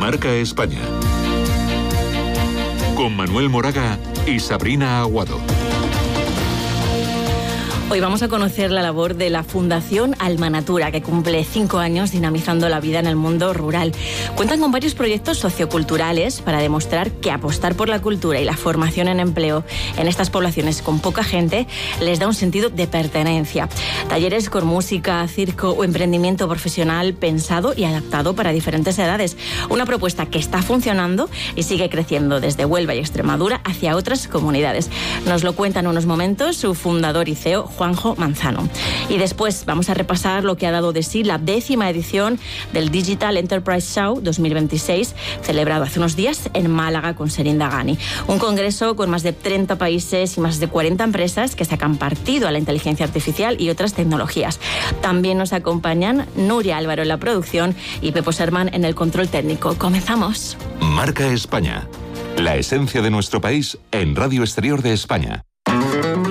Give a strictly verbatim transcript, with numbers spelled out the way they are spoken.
Marca España. Con Manuel Moraga y Sabrina Aguado. Hoy vamos a conocer la labor de la Fundación Alma Natura, que cumple cinco años dinamizando la vida en el mundo rural. Cuentan con varios proyectos socioculturales para demostrar que apostar por la cultura y la formación en empleo en estas poblaciones con poca gente les da un sentido de pertenencia. Talleres con música, circo o emprendimiento profesional pensado y adaptado para diferentes edades. Una propuesta que está funcionando y sigue creciendo desde Huelva y Extremadura hacia otras comunidades. Nos lo cuenta en unos momentos su fundador y C E O, Juanjo Manzano. Y después vamos a repasar lo que ha dado de sí la décima edición del Digital Enterprise Show dos mil veintiséis, celebrado hace unos días en Málaga con Serinda Gani. Un congreso con más de treinta países y más de cuarenta empresas que sacan partido a la inteligencia artificial y otras tecnologías. También nos acompañan Nuria Álvaro en la producción y Pepo Sermán en el control técnico. ¡Comenzamos! Marca España. La esencia de nuestro país en Radio Exterior de España.